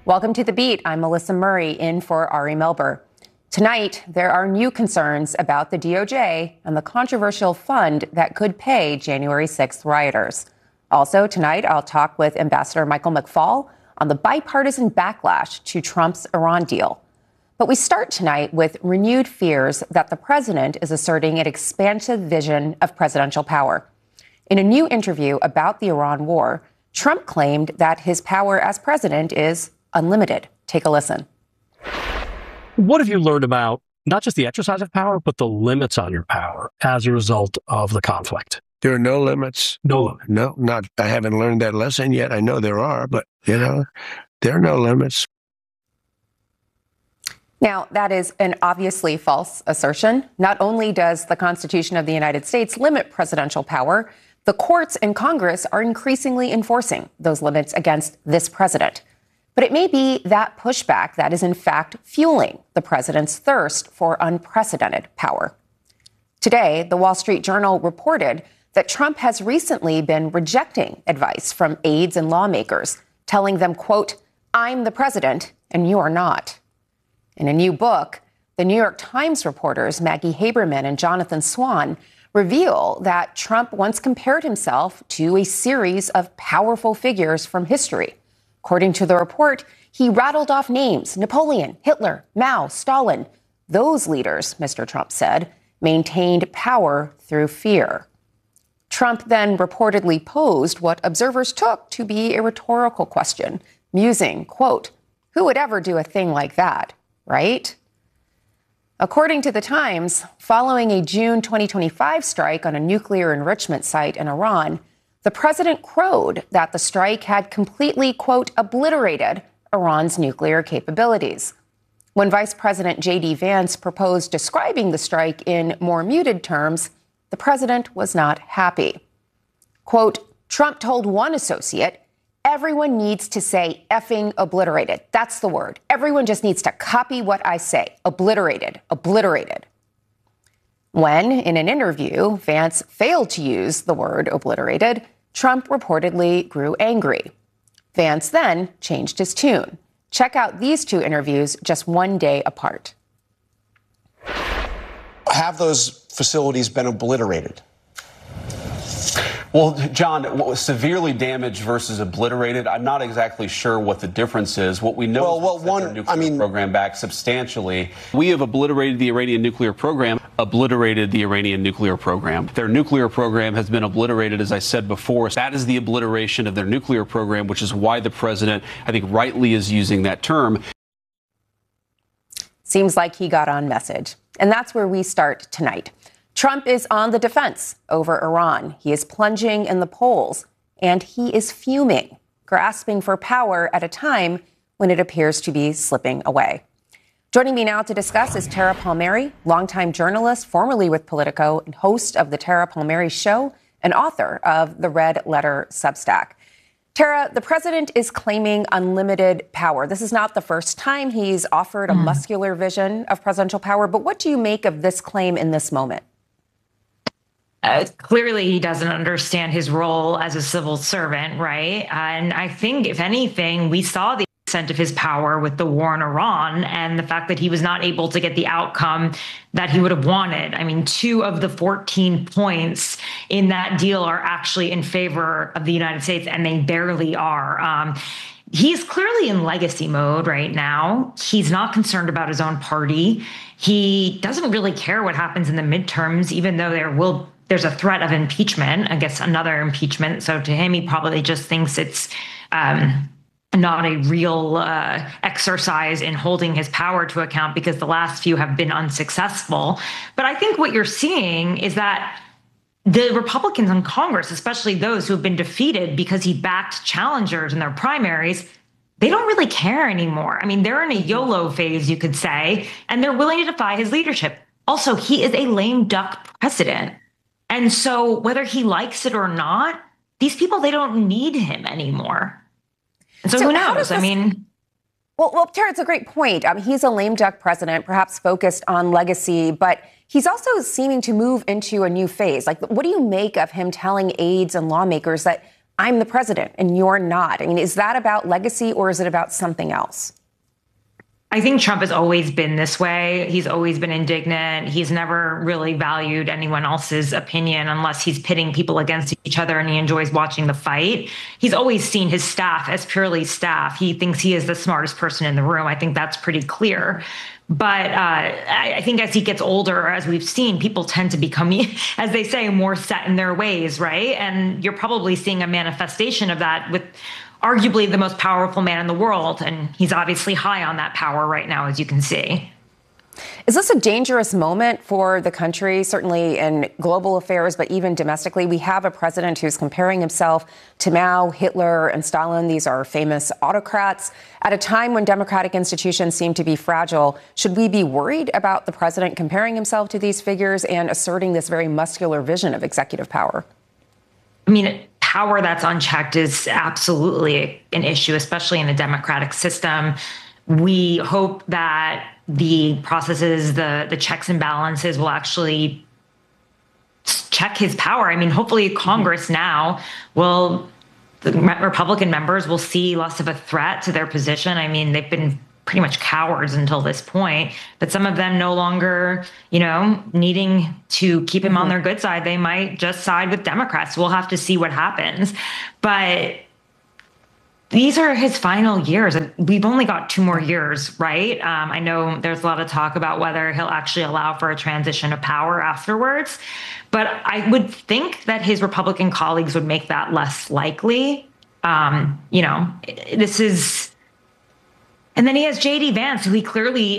Welcome to The Beat. I'm Melissa Murray in for Ari Melber. Tonight, there are new concerns about the DOJ and the controversial fund that could pay January 6th rioters. Also tonight, I'll talk with Ambassador Michael McFaul on the bipartisan backlash to Trump's Iran deal. But we start tonight with renewed fears that the president is asserting an expansive vision of presidential power. In a new interview about the Iran war, Trump claimed that his power as president is unlimited. Take a listen. What have you learned about not just the exercise of power, but the limits on your power as a result of the conflict? There are no limits. No. I haven't learned that lesson yet. I know there are, but, there are no limits. Now, that is an obviously false assertion. Not only does the Constitution of the United States limit presidential power, the courts and Congress are increasingly enforcing those limits against this president. But it may be that pushback that is in fact fueling the president's thirst for unprecedented power. Today, the Wall Street Journal reported that Trump has recently been rejecting advice from aides and lawmakers, telling them, quote, "I'm the president and you are not." In a new book, the New York Times reporters Maggie Haberman and Jonathan Swan reveal that Trump once compared himself to a series of powerful figures from history. According to the report, he rattled off names: Napoleon, Hitler, Mao, Stalin. Those leaders, Mr. Trump said, maintained power through fear. Trump then reportedly posed what observers took to be a rhetorical question, musing, quote, "Who would ever do a thing like that, right?" According to the Times, following a June 2025 strike on a nuclear enrichment site in Iran, the president crowed that the strike had completely, quote, "obliterated Iran's nuclear capabilities." When Vice President J.D. Vance proposed describing the strike in more muted terms, the president was not happy. Quote, Trump told one associate, "Everyone needs to say effing obliterated. That's the word. Everyone just needs to copy what I say. Obliterated, obliterated." When, in an interview, Vance failed to use the word obliterated, Trump reportedly grew angry. Vance then changed his tune. Check out these two interviews just one day apart. Have those facilities been obliterated? Well, John, severely damaged versus obliterated, I'm not exactly sure what the difference is. What we know is that their nuclear program back substantially. We have obliterated the Iranian nuclear program, obliterated the Iranian nuclear program. Their nuclear program has been obliterated, as I said before. That is the obliteration of their nuclear program, which is why the president, I think, rightly is using that term. Seems like he got on message. And that's where we start tonight. Trump is on the defense over Iran. He is plunging in the polls, and he is fuming, grasping for power at a time when it appears to be slipping away. Joining me now to discuss is Tara Palmieri, longtime journalist, formerly with Politico, and host of the Tara Palmieri Show, and author of the Red Letter Substack. Tara, the president is claiming unlimited power. This is not the first time he's offered a muscular vision of presidential power, but what do you make of this claim in this moment? Clearly, he doesn't understand his role as a civil servant, right? And I think, if anything, we saw the extent of his power with the war in Iran and the fact that he was not able to get the outcome that he would have wanted. I mean, 2 of the 14 points in that deal are actually in favor of the United States, and they barely are. He's clearly in legacy mode right now. He's not concerned about his own party. He doesn't really care what happens in the midterms, even though there's a threat of impeachment, I guess another impeachment. So to him, he probably just thinks it's not a real exercise in holding his power to account because the last few have been unsuccessful. But I think what you're seeing is that the Republicans in Congress, especially those who have been defeated because he backed challengers in their primaries, they don't really care anymore. I mean, they're in a YOLO phase, you could say, and they're willing to defy his leadership. Also, he is a lame duck president. And so whether he likes it or not, these people, they don't need him anymore. And so who knows? Well, Tara, it's a great point. He's a lame duck president, perhaps focused on legacy, but he's also seeming to move into a new phase. Like, what do you make of him telling aides and lawmakers that I'm the president and you're not. I mean, is that about legacy or is it about something else? I think Trump has always been this way. He's always been indignant. He's never really valued anyone else's opinion unless he's pitting people against each other and he enjoys watching the fight. He's always seen his staff as purely staff. He thinks he is the smartest person in the room. I think that's pretty clear. But I think as he gets older, as we've seen, people tend to become, as they say, more set in their ways, right? And you're probably seeing a manifestation of that with arguably the most powerful man in the world. And he's obviously high on that power right now, as you can see. Is this a dangerous moment for the country, certainly in global affairs, but even domestically? We have a president who's comparing himself to Mao, Hitler, and Stalin. These are famous autocrats. At a time when democratic institutions seem to be fragile, should we be worried about the president comparing himself to these figures and asserting this very muscular vision of executive power? I mean, power that's unchecked is absolutely an issue, especially in a democratic system. We hope that the processes, the checks and balances will actually check his power. I mean, hopefully Congress now will, the Republican members will see less of a threat to their position. I mean, they've been pretty much cowards until this point, but some of them no longer, needing to keep him on their good side. They might just side with Democrats. We'll have to see what happens. But these are his final years. We've only got 2 more years, right? I know there's a lot of talk about whether he'll actually allow for a transition of power afterwards, but I would think that his Republican colleagues would make that less likely. This is, and then he has J.D. Vance, who he clearly